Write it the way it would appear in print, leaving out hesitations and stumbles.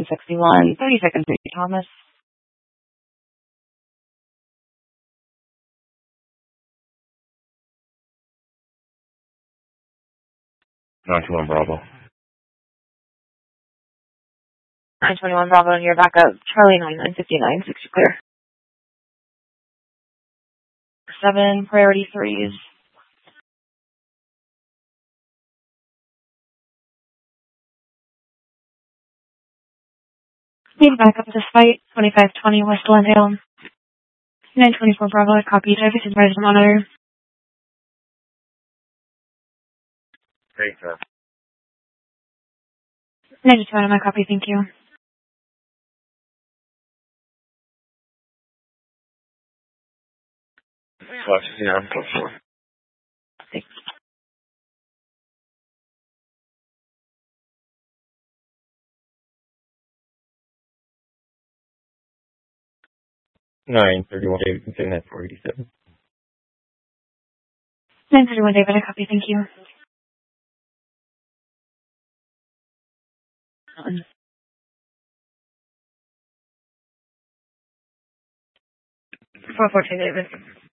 161. 30 seconds, Thomas. 921 Bravo. 921 Bravo, and you're back up. Charlie 9959, 60 clear. 7, priority 3s. Need back up to fight. 2520 West Glendale. 924 Bravo, I copied. Everything's ready to monitor. Hey, sir. 92 on my copy, thank you. Yeah, I'm close to it. Thanks. $931 Davidson, sitting at 487. 931 David, I copy, thank you. 442 David.